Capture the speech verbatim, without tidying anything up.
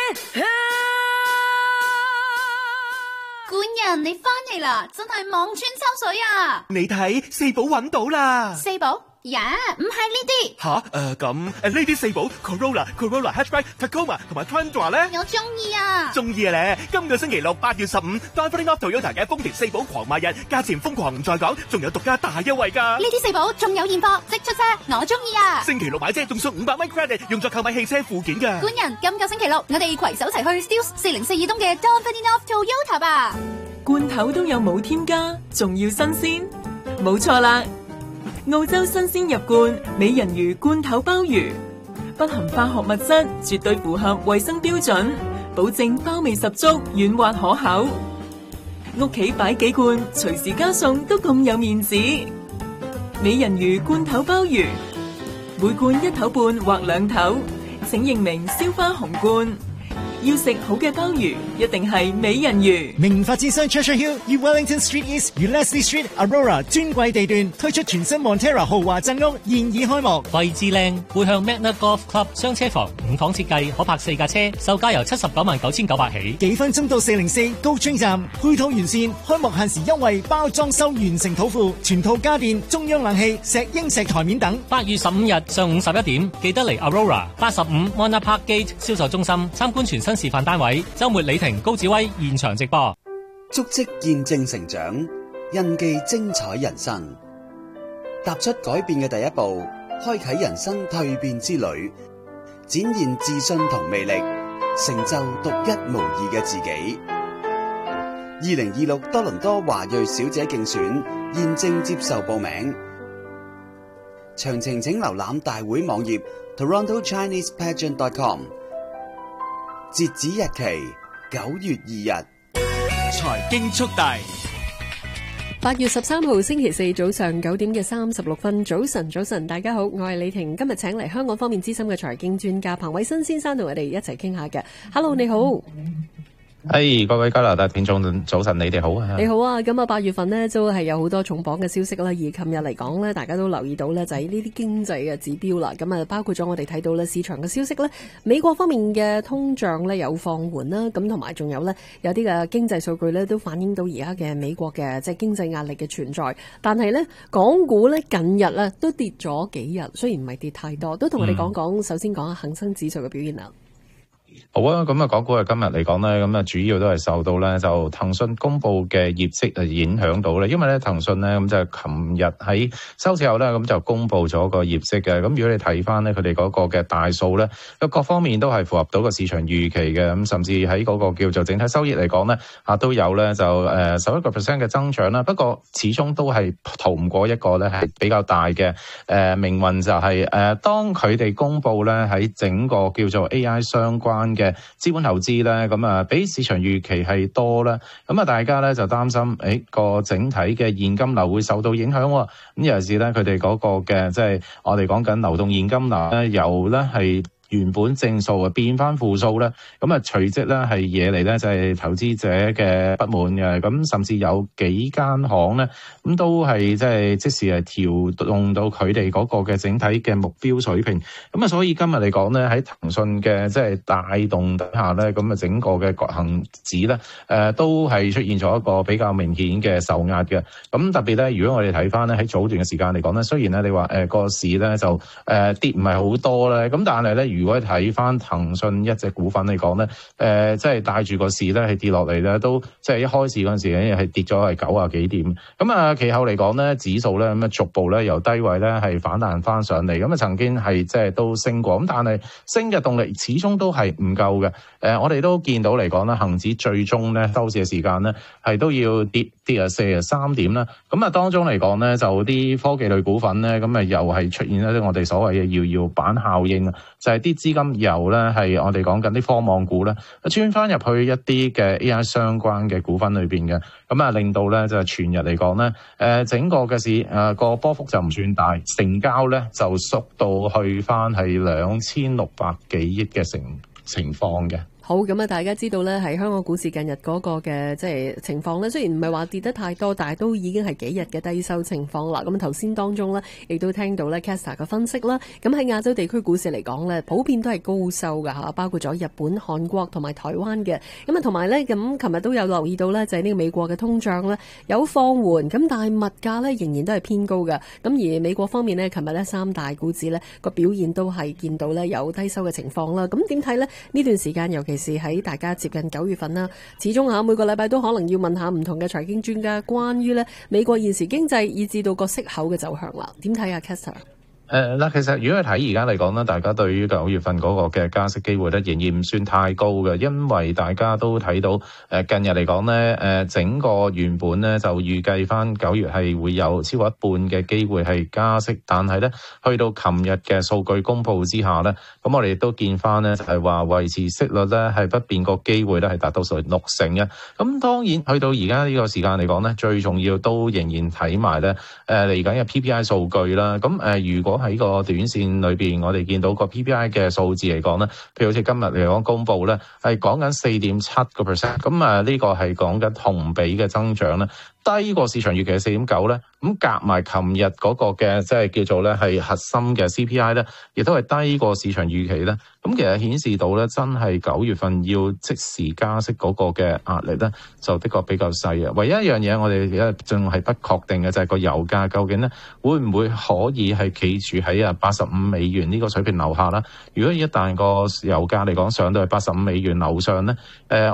官人，你翻嚟啦，真係望穿秋水啊！ 你睇，四寶揾到啦！ 四寶？呀，唔係呢啲。 吓，誒咁誒呢啲四寶 Corolla、Corolla Hatchback、Tacoma 同埋 Tundra 咧， 我中意啊！ 中意啊咧！今個星期六八月十五 ，Driving Off Toyota 嘅豐田四寶狂賣日，價錢瘋狂唔再講，仲有獨家大優惠㗎！ 呢啲四寶仲有現貨，即出車，我中意啊！ 星期六買車仲送五百蚊 credit，用作購買汽車附件㗎。 官人，今個星期六我哋攜手齊去 Steels 四零四二東嘅 Driving Off Toyota 吧！ 罐頭都有冇添加，仲要新鮮，冇錯啦！澳洲新鮮入罐美人魚罐頭鮑魚，不含化學物質，絕對符合衛生標準，保證包味十足，軟滑可口。屋企擺幾罐，隨時加餸都咁有面子。美人魚罐頭鮑魚，每罐一頭半或兩頭，請認明燒花紅罐。要食好嘅鮑魚，一定係美人魚。 明發展商 Cheshire Hill 與 Wellington Street East 與 Leslie Street Aurora 尊貴地段推出全新 Montera 豪華鎮屋，現已開幕。 位置靚，背向 Magna Golf Club 雙車房，五房設計，可泊四架車，售價由七十九萬九千九百起。 幾分鐘到四零四高村站，配套完善，開幕限時優惠，包裝修完成土庫，全套家電、中央冷氣、石英石台面等。 八月十五日上午十一點，記得嚟 Aurora 八十五 Mona Park Gate 銷售中心參觀全新示範單位。周末李婷、高子威現場直播， 足跡見證成長，印記精彩人生。踏出改變嘅第一步，開啟人生蛻變之旅，展現自信同魅力，成就獨一無二嘅自己。二零二六多倫多華裔小姐競選現正接受報名，詳情請瀏覽大會網頁 toronto chinese pageant dot com。截止日期九月二日。 財經速遞， 八月十三號星期四早上九點嘅三十六分，早晨，早晨，大家好，我係李婷，今日請嚟香港方面資深嘅財經專家彭偉新先生同我哋一齊傾下嘅。Hello， 你好。 係、hey, 各位加拿大聽眾早晨，你哋好啊！ 你好啊！咁啊，八月份呢都係有好多重磅嘅消息啦。而琴日嚟講呢，大家都留意到呢，就係呢啲經濟嘅指標啦。咁啊，包括咗我哋睇到呢市場嘅消息呢，美國方面嘅通脹呢有放緩啦。咁同埋仲有呢，有啲嘅經濟數據呢都反映到而家嘅美國嘅即係經濟壓力嘅存在。但係呢，港股呢近日呢都跌咗幾日，雖然唔係跌太多，都同我哋講講。嗯、首先講下恒生指數嘅表現啦。 好啊，咁啊，港股啊，今日嚟講咧，咁啊，主要都係受到咧就騰訊公布嘅業績啊影響到咧，因為咧騰訊咧咁就琴日喺收市後咧咁就公布咗個業績嘅，咁如果你睇翻咧佢哋嗰個嘅大數咧，各方面都係符合到個市場預期嘅，咁甚至喺嗰個叫做整體收益嚟講咧啊都有咧就誒十一個 percent 嘅增長啦，不過始終都係逃唔過一個咧係比較大嘅誒命運，就係誒當佢哋公布咧喺整個叫做 A I 相關嘅資本投資咧，咁啊，比市場預期係多啦，咁啊，大家咧就擔心，誒個整體嘅現金流會受到影響喎。咁尤其是咧，佢哋嗰個嘅即係我哋講緊流動現金流咧，由咧係原本正數啊變翻負數咧，咁啊隨即咧係惹嚟咧就係投資者嘅不滿嘅，咁甚至有幾間行咧咁都係即係即時係調動到佢哋嗰個嘅整體嘅目標水平，咁啊所以今日嚟講咧喺騰訊嘅即係帶動底下咧，咁啊整個嘅恒指咧誒都係出現咗一個比較明顯嘅受壓嘅，咁特別咧如果我哋睇翻咧喺早段嘅時間嚟講咧，雖然咧你話誒個市咧就誒跌唔係好多咧，咁但係咧如果睇翻騰訊一隻股份嚟講咧，誒、呃、即係帶住個市咧係跌落嚟咧，都即係一開市嗰陣時咧係跌咗係九啊幾點，咁啊其後嚟講咧指數咧咁啊逐步咧由低位咧係反彈翻上嚟，咁啊曾經係即係都升過，咁但係升嘅動力始終都係唔夠嘅。誒、呃、我哋都見到嚟講咧，恒指最終咧收市嘅時間咧係都要跌跌啊四啊三點啦，咁啊當中嚟講咧就啲科技類股份咧咁啊又係出現一啲我哋所謂嘅搖搖板效應啊，就係啲資金由咧係我哋講緊啲科網股咧，穿翻入去一啲嘅 A I 相關嘅股份裏邊嘅，咁啊令到咧就係全日嚟講咧，誒整個嘅市誒個波幅就唔算大，成交咧就縮到去翻係兩千六百幾億嘅成情況嘅。 好，咁啊，大家知道咧，喺香港股市近日嗰個嘅即係情況咧，雖然唔係話跌得太多，但係都已經係幾日嘅低收情況啦。咁頭先當中咧，亦都聽到咧 Castor 嘅分析啦。咁喺亞洲地區股市嚟講咧，普遍都係高收噶吓，包括咗日本、韓國同埋台灣嘅。咁啊，同埋咧，咁琴日都有留意到咧，就係呢個美國嘅通脹咧有放緩，咁但係物價咧仍然都係偏高嘅。咁而美國方面咧，琴日咧三大股指咧個表現都係見到咧有低收嘅情況啦。咁點睇咧？呢段時間尤其是喺大家接近九月份啦，始終下每個禮拜都可能要問下唔同嘅財經專家關於咧美國現時經濟以至到個息口嘅走向啦。點睇啊 Castor？ 誒嗱，其實如果係睇而家嚟講咧，大家對於九月份嗰個嘅加息機會咧，仍然唔算太高嘅，因為大家都睇到誒近日嚟講咧，誒整個原本咧就預計翻九月係會有超過一半嘅機會係加息，但係咧去到琴日嘅數據公佈之下咧，咁我哋亦都見翻咧就係話維持息率咧係不變個機會咧係達到成六成嘅。咁當然去到而家呢個時間嚟講咧，最重要都仍然睇埋咧誒嚟緊嘅 P P I 數據啦。咁誒如果喺個短線裏邊，我哋見到個 P P I 嘅數字嚟講咧，譬如好似今日嚟講公佈咧，係講緊四點七個 percent，咁啊呢個係講緊同比嘅增長咧，低過市場預期嘅四點九咧，咁夾埋琴日嗰個嘅即係叫做咧係核心嘅 C P I 咧，亦都係低過市場預期咧，咁其實顯示到咧真係九月份要即時加息嗰個嘅壓力咧，就的確比較細啊。唯一一樣嘢我哋而家仲係不確定嘅就係個油價究竟咧會唔會可以係企住喺啊八十五美元呢個水平樓下啦？如果一旦個油價嚟講上到係八十五美元樓上咧，誒、呃。